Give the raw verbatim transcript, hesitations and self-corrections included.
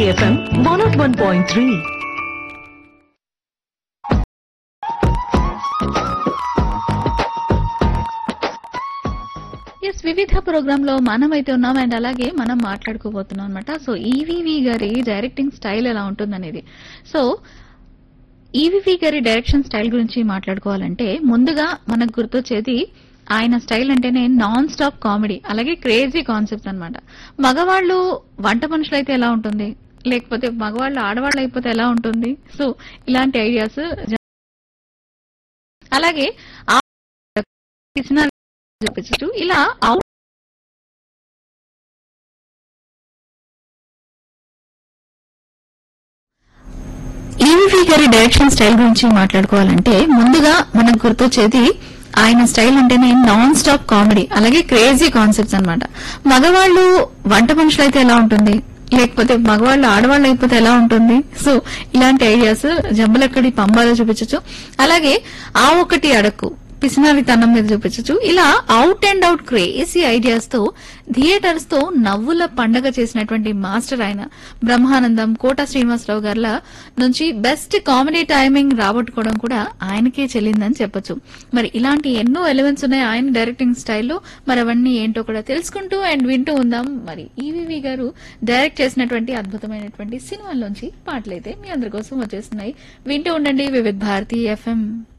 Bharati FM one not one point three. Yes వివిధ programme లో మనం అయితే ఉన్నాం అండ్ అలాగే మనం మాట్లాడుకోబోతున్నాం అనమాట. సో ఈవీవి గారి డైరెక్టింగ్ స్టైల్ ఎలా ఉంటుందనేది. సో ఈవీవి గారి డైరెక్షన్ స్టైల్ గురించి మాట్లాడుకోవాలంటే ముందుగా మనకు గుర్తొచ్చేది ఆయన స్టైల్ అంటేనే నాన్ స్టాప్ కామెడీ, అలాగే క్రేజీ కాన్సెప్ట్స్ అన్నమాట. మగవాళ్ళు వంట మనుషులు అయితే ఎలా ఉంటుంది, లేకపోతే మగవాళ్ళు ఆడవాళ్ళు అయిపోతే ఎలా ఉంటుంది, సో ఇలాంటి ఐడియాస్. అలాగే ఆ పిసినారి చూపించు ఇలా అవుట్ ఈవీవి గారి డైరెక్షన్ స్టైల్ గురించి మాట్లాడుకోవాలంటే ముందుగా మనకు గుర్తొచ్చేది ఆయన స్టైల్ అంటేనే నాన్ స్టాప్ కామెడీ, అలాగే క్రేజీ కాన్సెప్ట్స్ అన్నమాట. మగవాళ్ళు వంట మనుషులు అయితే ఎలా ఉంటుంది, లేకపోతే మగవాళ్ళు ఆడవాళ్ళు అయిపోతే ఎలా ఉంటుంది, సో ఇలాంటి ఐడియాస్ జంబలక్కడి పంబాలో చూపించచ్చు. అలాగే ఆ ఒకటి అడక్కు పిసినారితనం మీద చూపించచ్చు. ఇలా out and out crazy ideas తో థియేటర్స్ తో నవ్వుల పండగ చేసినటువంటి మాస్టర్ ఆయన. బ్రహ్మానందం, కోట శ్రీనివాసరావు గారిల నుంచి బెస్ట్ కామెడీ టైమింగ్ రాబట్టుకోవడం కూడా ఆయనకే చెల్లిందని చెప్పొచ్చు. మరి ఇలాంటి ఎన్నో ఎలిమెంట్స్ ఉన్నాయి ఆయన డైరెక్టింగ్ స్టైల్లో. మరి అవన్నీ ఏంటో కూడా తెలుసుకుంటూ అండ్ వింటూ ఉందాం. మరి ఈవీవి గారు డైరెక్ట్ చేసినటువంటి అద్భుతమైనటువంటి సినిమాల్లోంచి పాటలైతే మీ అందరి కోసం వచ్చేస్తున్నాయి. వింటూ ఉండండి వివిధ భారతి ఎఫ్ఎం.